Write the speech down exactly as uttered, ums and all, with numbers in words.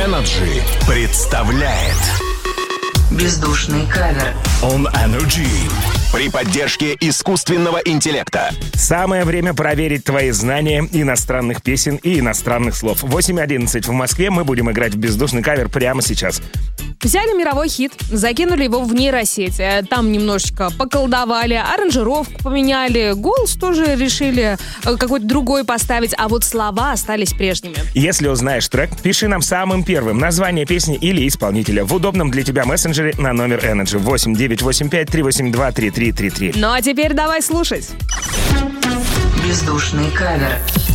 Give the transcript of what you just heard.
Energy представляет Бездушный кавер On Energy при поддержке искусственного интеллекта. Самое время проверить твои знания иностранных песен и иностранных слов. восемь одиннадцать в Москве. Мы будем играть в бездушный кавер прямо сейчас. Взяли мировой хит, закинули его в нейросеть. Там немножечко поколдовали, аранжировку поменяли, голос тоже решили какой-то другой поставить, а вот слова остались прежними. Если узнаешь трек, пиши нам самым первым название песни или исполнителя в удобном для тебя мессенджере на номер Energy восемь девятьсот восемьдесят пять триста восемьдесят два тридцать три тридцать три. Ну а теперь давай слушать. Бездушный кавер.